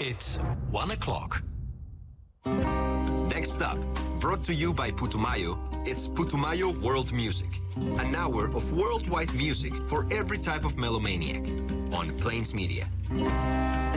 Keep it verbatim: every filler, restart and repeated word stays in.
It's one o'clock. Next up, brought to you by Putumayo, it's Putumayo World Music. An hour of worldwide music for every type of melomaniac on Plains Media.